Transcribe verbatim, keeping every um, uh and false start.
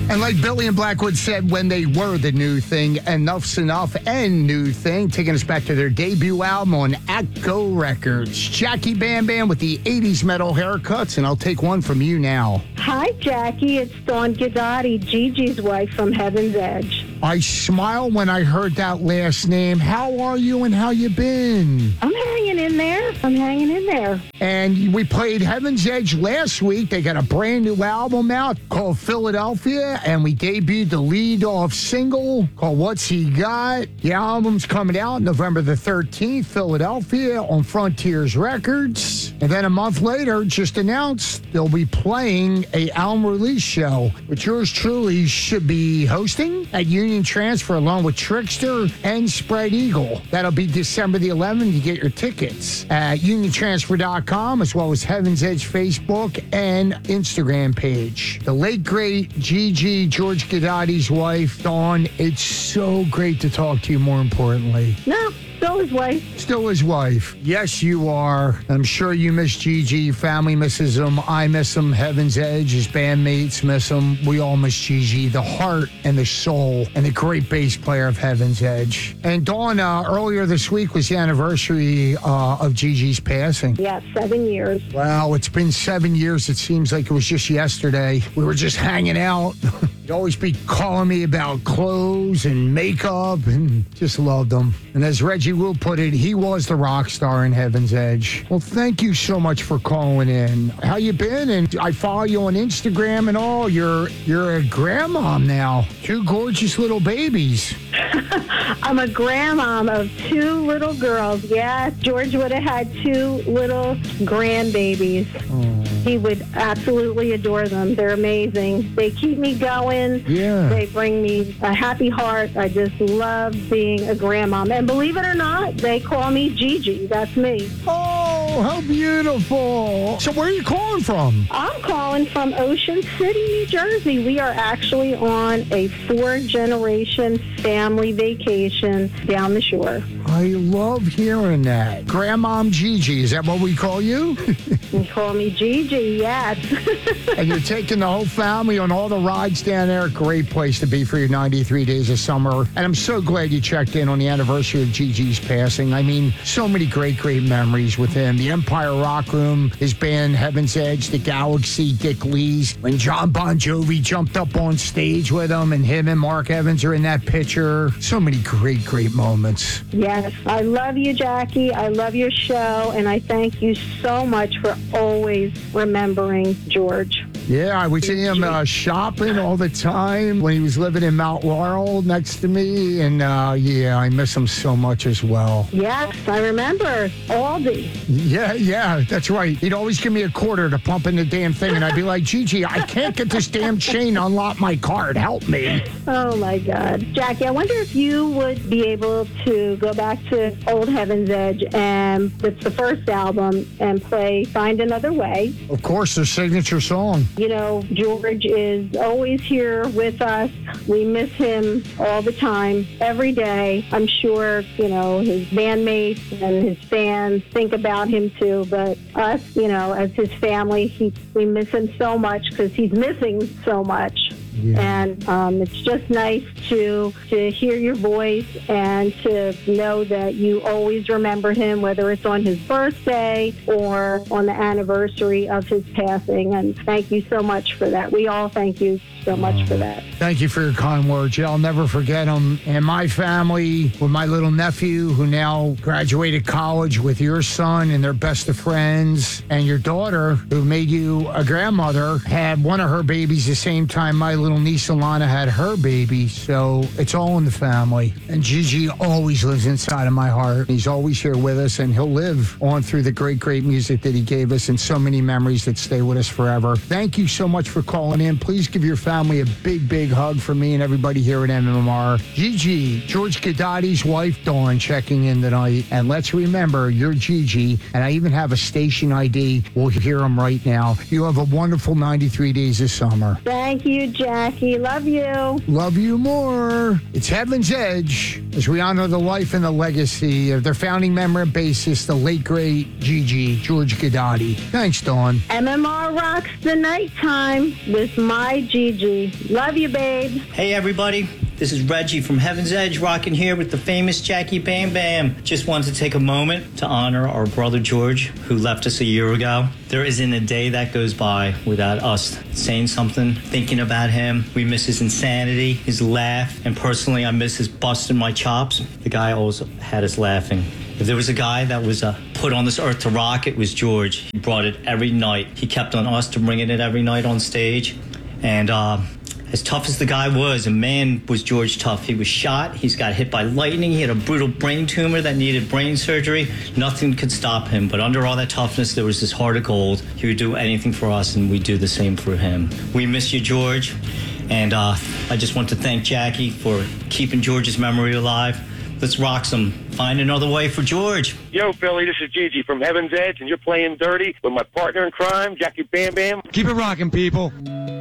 And like Billy and Blackwood said when they were the new thing, Enough's Enough and New Thing, taking us back to their debut album on Atco Records. Jackie Bam Bam with the eighties metal haircuts, and I'll take one from you now. Hi, Jackie. It's Dawn Godotti, Gigi's wife from Heaven's Edge. I smiled when I heard that last name. How are you and how you been? I'm hanging in there. I'm hanging in there. And we played Heaven's Edge last week. They got a brand new album out called Philadelphia, and we debuted the lead-off single called What's He Got. The album's coming out November the thirteenth, Philadelphia, on Frontiers Records. And then a month later, just announced they'll be playing a album release show, which yours truly should be hosting at Union Transfer along with Trickster and Spread Eagle. That'll be December the eleventh. You get your tickets at union transfer dot com, as well as Heaven's Edge Facebook and Instagram page. The late, great Gigi, George Godotti's wife, Dawn, it's so great to talk to you, more importantly. No. Still his wife. Still his wife. Yes, you are. I'm sure you miss Gigi. Your family misses him. I miss him. Heaven's Edge, his bandmates miss him. We all miss Gigi, the heart and the soul and the great bass player of Heaven's Edge. And Dawn, uh, earlier this week was the anniversary uh, of Gigi's passing. Yeah, seven years. Wow, it's been seven years. It seems like it was just yesterday. We were just hanging out. He'd always be calling me about clothes and makeup, and just loved him. And as Reggie Will put it, he was the rock star in Heaven's Edge. Well, thank you so much for calling in. How you been? And I follow you on Instagram and all. You're you're a grandmom now. Two gorgeous little babies. I'm a grandmom of two little girls. Yeah, George would have had two little grandbabies. Oh. He would absolutely adore them. They're amazing. They keep me going. Yeah. They bring me a happy heart. I just love being a grandmom. And believe it or not, they call me Gigi. That's me. Oh, how beautiful. So where are you calling from? I'm calling from Ocean City, New Jersey. We are actually on a four-generation family vacation down the shore. I love hearing that. Grandmom Gigi, is that what we call you? You call me Gigi, yes. And you're taking the whole family on all the rides down there. Great place to be for your ninety-three days of summer. And I'm so glad you checked in on the anniversary of Gigi's passing. I mean, so many great, great memories with him. The Empire Rock Room, his band Heaven's Edge, the Galaxy, Dick Lee's. When John Bon Jovi jumped up on stage with him, and him and Mark Evans are in that picture. So many great, great moments. Yes, I love you, Jackie. I love your show, and I thank you so much for always remembering George. Yeah, I would see him uh, shopping all the time when he was living in Mount Laurel next to me. And, uh, yeah, I miss him so much as well. Yes, I remember. Aldi. Yeah, yeah, that's right. He'd always give me a quarter to pump in the damn thing. And I'd be like, Gigi, I can't get this damn chain to unlock my card. Help me. Oh, my God. Jackie, I wonder if you would be able to go back to old Heaven's Edge, and it's the first album, and play Find Another Way. Of course, their signature song. You know, George is always here with us. We miss him all the time, every day. I'm sure, you know, his bandmates and his fans think about him too. But us, you know, as his family, he, we miss him so much because he's missing so much. Yeah. And um, it's just nice to to hear your voice and to know that you always remember him, whether it's on his birthday or on the anniversary of his passing. And thank you so much for that. We all thank you so much for that. Thank you for your kind words. Yeah, I'll never forget him. And my family, with my little nephew, who now graduated college with your son, and they're best of friends, and your daughter, who made you a grandmother, had one of her babies the same time my little niece Alana had her baby. So it's all in the family. And Gigi always lives inside of my heart. He's always here with us, and he'll live on through the great, great music that he gave us and so many memories that stay with us forever. Thank you so much for calling in. Please give your family a big, big hug from me and everybody here at M M R. Gigi, George Godotti's wife, Dawn, checking in tonight. And let's remember, you're Gigi, and I even have a station I D. We'll hear him right now. You have a wonderful ninety-three days of summer. Thank you, Jeff. Jackie. Love you. Love you more. It's Heaven's Edge as we honor the life and the legacy of their founding member and bassist, the late, great Gigi, George Godotti. Thanks, Dawn. M M R rocks the nighttime with my Gigi. Love you, babe. Hey, everybody. This is Reggie from Heaven's Edge, rocking here with the famous Jackie Bam Bam. Just wanted to take a moment to honor our brother George, who left us a year ago. There isn't a day that goes by without us saying something, thinking about him. We miss his insanity, his laugh, and personally, I miss his busting my chops. The guy always had us laughing. If there was a guy that was uh, put on this earth to rock, it was George. He brought it every night. He kept on us to bringing it every night on stage. And uh, as tough as the guy was, and man, was George tough. He was shot. He's got hit by lightning. He had a brutal brain tumor that needed brain surgery. Nothing could stop him. But under all that toughness, there was this heart of gold. He would do anything for us, and we do the same for him. We miss you, George. And uh, I just want to thank Jackie for keeping George's memory alive. Let's rock some. Find another way for George. Yo, Philly, this is Gigi from Heaven's Edge, and you're playing dirty with my partner in crime, Jackie Bam Bam. Keep it rocking, people.